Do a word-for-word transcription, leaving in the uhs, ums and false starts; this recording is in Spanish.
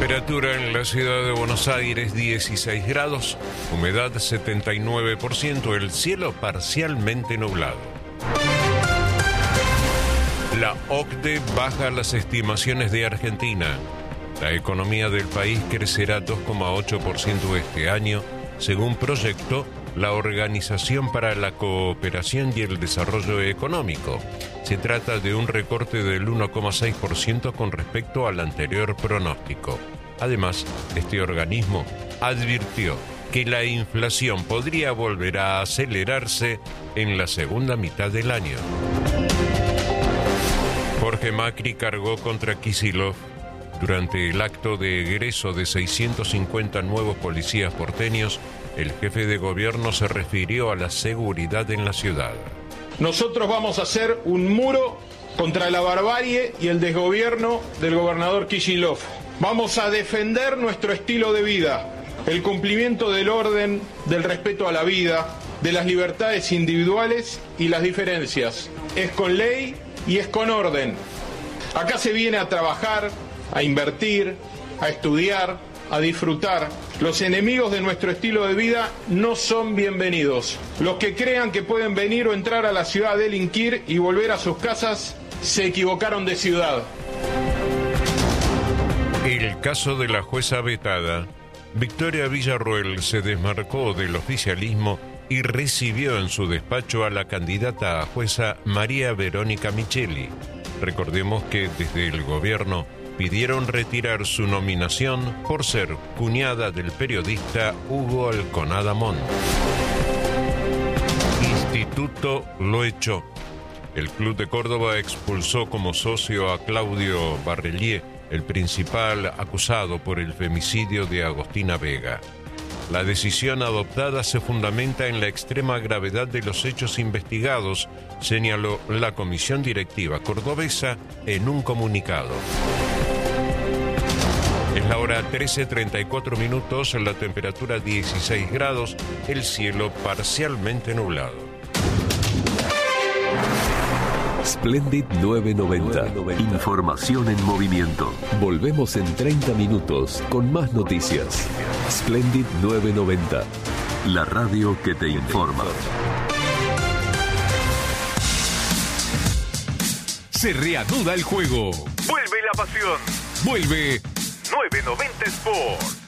Temperatura en la ciudad de Buenos Aires, dieciséis grados, humedad setenta y nueve por ciento, el cielo parcialmente nublado. La O C D E baja las estimaciones de Argentina. La economía del país crecerá dos coma ocho por ciento este año, según proyectó la Organización para la Cooperación y el Desarrollo Económico. Se trata de un recorte del uno coma seis por ciento con respecto al anterior pronóstico. Además, este organismo advirtió que la inflación podría volver a acelerarse en la segunda mitad del año. Jorge Macri cargó contra Kicillof. Durante el acto de egreso de seiscientos cincuenta nuevos policías porteños, el jefe de gobierno se refirió a la seguridad en la ciudad. Nosotros vamos a hacer un muro contra la barbarie y el desgobierno del gobernador Kicillof. Vamos a defender nuestro estilo de vida, el cumplimiento del orden, del respeto a la vida, de las libertades individuales y las diferencias. Es con ley y es con orden. Acá se viene a trabajar, a invertir, a estudiar, a disfrutar. Los enemigos de nuestro estilo de vida no son bienvenidos. Los que crean que pueden venir o entrar a la ciudad a delinquir y volver a sus casas, se equivocaron de ciudad. El caso de la jueza vetada, Victoria Villarroel se desmarcó del oficialismo y recibió en su despacho a la candidata a jueza María Verónica Micheli. Recordemos que desde el gobierno pidieron retirar su nominación por ser cuñada del periodista Hugo Alconada Montt. Instituto lo echó. El Club de Córdoba expulsó como socio a Claudio Barrelier, el principal acusado por el femicidio de Agostina Vega. La decisión adoptada se fundamenta en la extrema gravedad de los hechos investigados, señaló la comisión directiva cordobesa en un comunicado. Es la hora trece treinta y cuatro minutos, la temperatura dieciséis grados, el cielo parcialmente nublado. Splendid nueve noventa. Información en movimiento. Volvemos en treinta minutos con más noticias. Splendid nueve noventa. La radio que te informa. Se reanuda el juego. Vuelve la pasión. Vuelve nueve noventa Sport.